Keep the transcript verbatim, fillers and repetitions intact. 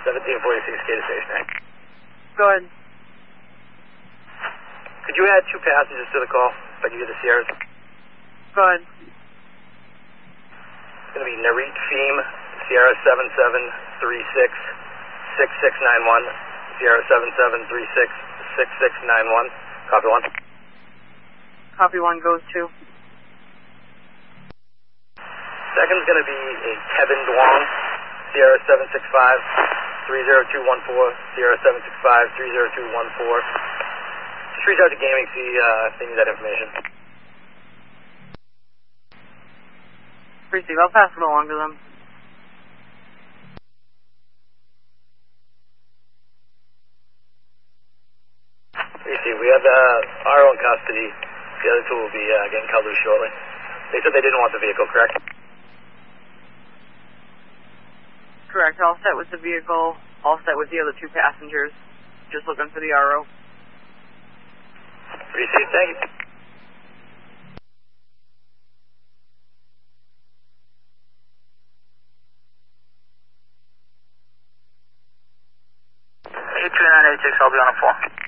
seventeen forty-six K to station. Go ahead. Could you add two passengers to the call if I can get the Sierras? Go ahead. It's going to be Narit Feem, Sierra seven seven three six six six nine one, Sierra seven seven three six six six nine one. Copy one. Copy one goes to. Second's going to be a Kevin Duong, Sierra seven six five three zero two one four, Sierra seven six five three zero two one four. Just reach out to Gaming, see uh, if they need that information. Receive, I'll pass it along to them. Receive, we have uh, our own custody. The other two will be uh, getting cut loose shortly. They said they didn't want the vehicle, correct? Correct, all set with the vehicle, all set with the other two passengers. Just looking for the R O. Receive, thank you. eight two nine eight six, I'll be on a four.